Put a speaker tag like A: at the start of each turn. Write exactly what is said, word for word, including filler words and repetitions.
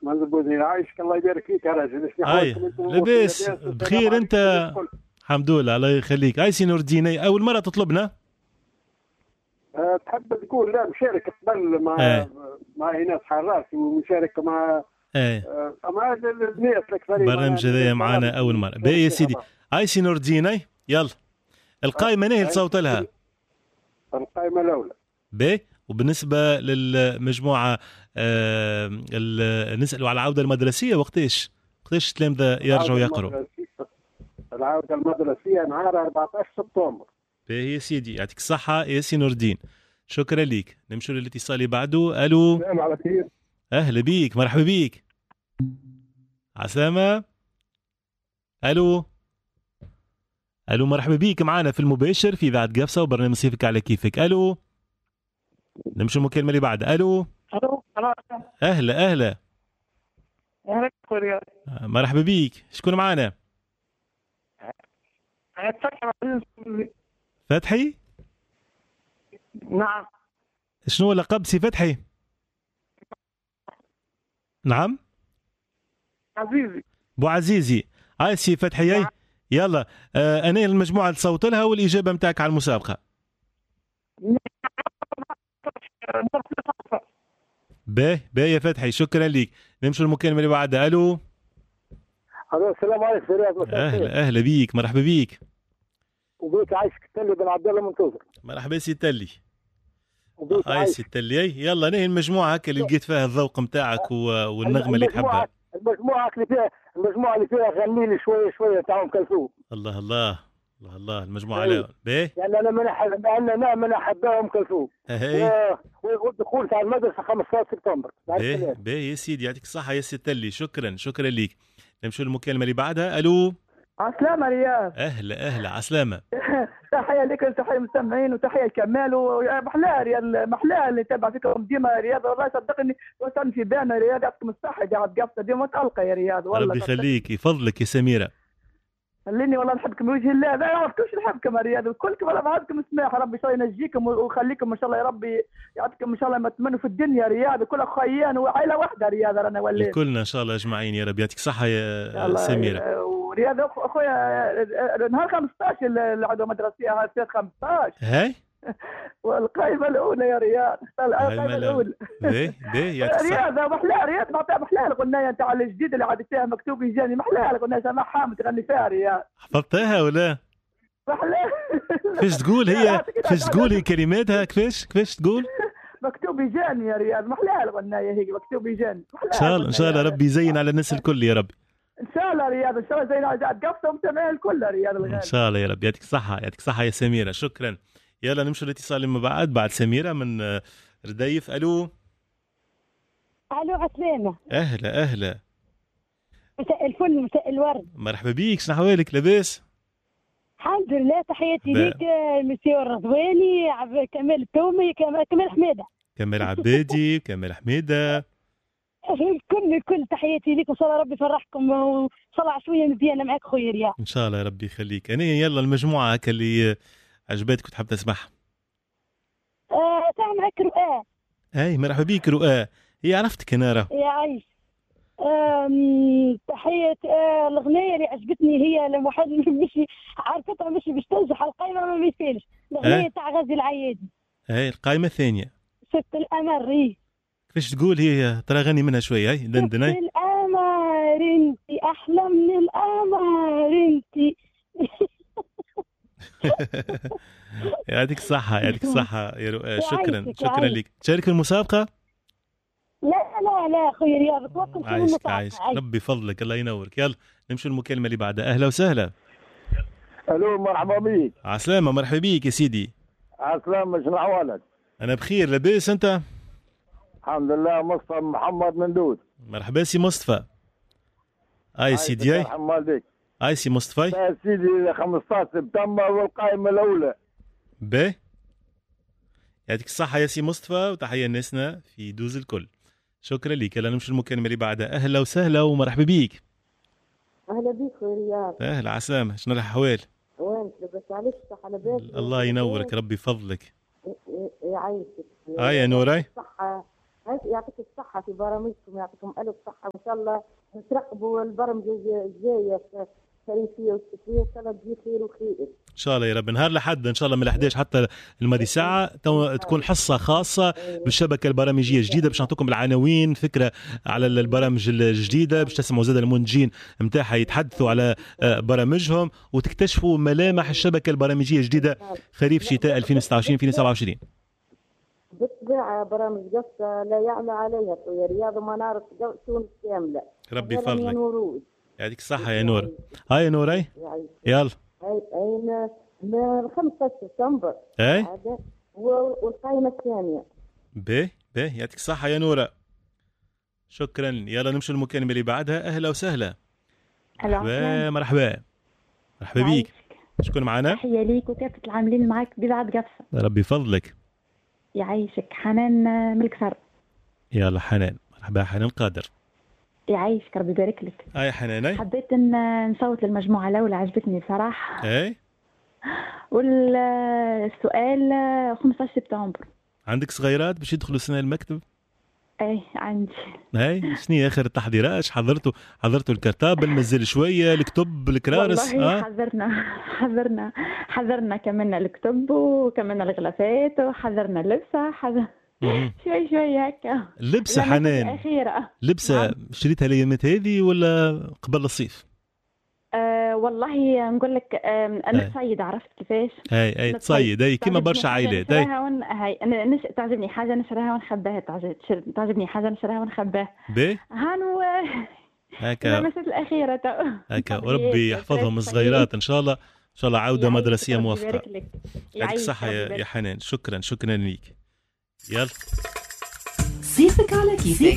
A: منذ بوزني عايشك الله يبارك فيك يا راجل.
B: اي لاباس بخير انت؟ الحمد لله الله يخليك. اي سي نور الدين اول مره تطلبنا؟
A: أه تحب تقول لا مشارك قبل مع
B: ايه.
A: مع ايناس حراس ومشارك مع
B: ايه
A: أه مع الناس الاكثرين.
B: برنامج هذايا معانا اول مره. باهي يا سيدي. اي سي نور الدين اي يلا القائمه ناهي صوت لها.
A: القائمه الاولى.
B: باهي. وبالنسبه للمجموعه آه نسالوا على العوده المدرسيه وقتاش وقتاش التلامذه يرجعوا يقروا؟
A: العوده المدرسيه نهار أربعة عشر سبتمبر.
B: باهي يا سيدي يعطيك الصحه يا سي نور الدين. شكرا ليك. نمشوا للاتصال اللي بعده. الو
A: سلام على خير.
B: اهلا بيك مرحبا بيك. عسلامه. الو الو مرحبا بيك معنا في المباشر في اذاعه قفصه وبرنامج صيفك على كيفك. الو نمشي المكالمه اللي بعدها. الو
C: الو
B: اهلا اهلا
C: اهلا خويا.
B: مرحبا بيك. شكون معنا؟ فتحي.
C: نعم.
B: شنو لقب سي فتحي؟ نعم
C: عزيزي
B: بو عزيزي. هاي سي فتحي. نعم. يلا آه انا المجموعه اللي صوت لها والاجابه نتاعك على المسابقه. باهي باهي يا فتحي شكرا ليك. نمشي المكالمه اللي بعدها. الو
A: السلام عليكم رياض.
B: اهلا اهلا بيك مرحبا بيك.
A: وبيك عايشك التلي بن عبد الله منتظر.
B: مرحبا سي تلي. هاي سي تلي. يلا نهي المجموعه هكا اللي لقيت فيها الذوق نتاعك والنغمه اللي تحبها.
A: المجموعه اللي فيها المجموعه اللي فيها غني لي شويه شويه تاع ام كلثوم.
B: الله الله الله الله المجموعه لا باهي.
A: يعني انا من احب انا من احبها ام كلثوم. والدخول تاع المدرسه خمسة عشر سبتمبر.
B: باهي باهي يا سيدي يعطيك الصحه يا سي تلي. شكرا شكرا ليك. نمشوا للمكالمه اللي بعدها. الو
C: عسلامة رياض.
B: اهلا اهلا عسلامة.
C: تحية لكم تحية المستمعين وتحية لكمال ومحلاه رياض محلاه اللي تابع فيكم ديما رياض والله صدقني وصلني في بالنا رياض يعطيكم الصحة قاعد قافة ديما متألقة يا رياض والله.
B: ربي يخليك يفضلك يا سميرة.
C: خليني والله نحبكم بوجه الله لا يعرفكمش نحبكم يا رياض وكلكم والله بعضكم سماح ربي شاء الله ينجيكم ويخليكم ان شاء الله يا ربي يعطيكم ان شاء الله ما تمنوا في الدنيا رياض وكل اخويان وعائلة واحدة رياض رانا ولينا.
B: كلنا ان شاء الله اجمعين يا رب يعطيك صحة يا سميرة.
C: ورياض اخويا نهار خمسطاش العدوى المدرسيه هاي سنه خمسطاش
B: هاي
C: والقائمه الاولى يا رياض. القائمه الاولى
B: باهي باهي يا
C: رياض محلاه رياض نعطيها محلاه الغنايه نتاع الجديد اللي عاد فيها مكتوب يجاني محلاه الغنايه سامح حامد تغني فيها رياض.
B: حفظتها ولا؟
C: محلاه.
B: كيفاش تقول هي كيفاش تقول هي كلماتها كيفاش كيفاش تقول؟
C: مكتوب يجاني يا رياض محلاه الغنايه هيك مكتوب يجاني.
B: ان شاء الله ان شاء الله ربي يزين على الناس الكل يا ربي.
C: ان شاء الله رياض ان شاء الله زي ما قفصه ومتابعين الكل رياض الغالي.
B: ان شاء الله يا رب يعطيك الصحه يعطيك الصحه يا سميره. شكرا. يلا نمشي الاتصال من بعد بعد سميره من رديف. الو
D: الو عسلامه.
B: اهلا اهلا
D: مساء الفل مساء الورد.
B: مرحبا بيك شنو احوالك لاباس؟
D: الحمد لله تحياتي ليك مسيو الرضواني كمال التومي كمال حميده
B: كمال عبادي كمال حميده
D: الكل الكل تحياتي ليك وان شاء الله ربي يفرحكم وان شاء الله شويه مزيانه معاك خويا رياض.
B: ان شاء الله يا ربي يخليك. انا يلا المجموعه هكا اللي عجبتك وتحب تسمعها.
D: اه تاع معك رؤى.
B: اي مرحبا بيك رؤى. هي عرفتك انا راه.
D: يا عايش. تحيه آه الاغنيه اللي عجبتني هي لما واحد مش عرفتها مش باش تنجح القائمه ما بيفيلش الاغنيه تاع غازي العيادي.
B: اي القائمه الثانيه.
D: شفت القمر ري.
B: كيفاش تقول هي ترى غني منها شويه هاي دندن.
D: هاي القمر انت احلى من القمر انت.
B: يعطيك الصحة يعطيك الصحة يا رؤى. شكرا شكرا لك. تشارك المسابقة؟
D: لا لا لا خويا رياض توكل في المسابقة.
B: عايشك ربي فضلك الله ينورك. يلا نمشي المكالمة اللي بعدها. أهلا وسهلا.
A: ألو مرحبا بيك.
B: عسلامة مرحبا بيك يا سيدي.
A: عسلامة شنو أحوالك؟
B: أنا بخير لاباس أنت؟
A: الحمد لله. مصطفى محمد من دود.
B: مرحبا سي مصطفى. اي سيدي اي اي سي مصطفى.
A: يا سيدي خمسة عشر سبتمبر والقائمة الأولى.
B: باهي يعطيك الصحة يا سي مصطفى وتحية لناسنا في دوز الكل. شكرا لك. يلا نمشي المكالمة اللي بعدها. أهلا وسهلا ومرحبا بيك.
E: أهلا بيك خويا رياض.
B: أهلا عسلامة شنو الأحوال؟
E: وين لبس عليك الصحة لاباس؟
B: الله ينورك ربي فضلك.
E: يعيشك.
B: آه يا نوراي.
E: الصحة يعطيك الصحة في برامجكم، يعطيكم ألف صحة وإن شاء الله نترقبوا البرامج الجاية التاريخية والتسوية، إن شاء الله تجي خير وخير.
B: ان شاء الله يا رب. نهار لحد ان شاء الله من الحداش حتى الماضي ساعه تكون حصه خاصه بالشبكه البرامجيه الجديده باش نعطيكم العناوين، فكره على البرامج الجديده، باش تسمعوا زاد المنتجين نتاعها يتحدثوا على برامجهم وتكتشفوا ملامح الشبكه البرامجيه الجديده خريف شتاء ألفين وستة وعشرين ألفين وسبعة وعشرين.
E: بالطبيعة برامج قصة لا يعلى عليها خويا رياض ومنارة تونس كاملة.
B: ربي يفضلك يعطيك الصحة يا نور. هاي يا نور هاي يلا.
E: هاي هاي من خمسة سبتمبر
B: اي
E: والقائمة الثانية.
B: به به يعطيك الصحة يا نورة. شكرا. يلا نمشي المكالمة اللي بعدها. أهلا وسهلا. مرحبا مرحبا مرحبا بيك. شكون معنا؟
F: تحية ليك وكافة العاملين معك ببعض قفصة.
B: ربي يفضلك.
F: يعيشك. حنان من الكسر.
B: يلا حنان. مرحبا حنان قادر.
F: يعيشك ربي يبارك لك.
B: اي حنان.
F: حبيت ان نصوت للمجموعة الأولى عجبتني صراحة.
B: اي.
F: والسؤال خمسة عشر سبتمبر.
B: عندك صغيرات باش يدخلوا السنة المكتب؟
F: اي عندي.
B: اي شنو اخر التحضيرات؟ حضرتوا حضرتوا الكرتابل مازال شويه الكتب الكرارس؟
F: والله آه؟ حضرنا حضرنا حضرنا كملنا الكتب وكملنا الغلافات وحضرنا اللبسه حضر شوي شوي هكا.
B: اللبسه حنان
F: الأخيرة.
B: لبسه شريتها الايامات هذه ولا قبل الصيف؟
F: أه والله نقول لك انا تصيد عرفت كيفاش؟
B: اي اي تصيد اي كيما برشا عائلات. اي
F: هاي انا نش... تعجبني حاجه نشريها ونخباها، تعجبني حاجه نشريها ونخباها.
B: باهي
F: هانو
B: هكا
F: المسات الاخيره تو
B: هكا. وربي يحفظهم الصغيرات ان شاء الله. ان شاء الله عوده مدرسيه موفقه. يعطيك الصحه يا حنان. شكرا شكرا ليك. يلا
G: صيفك على كيفك.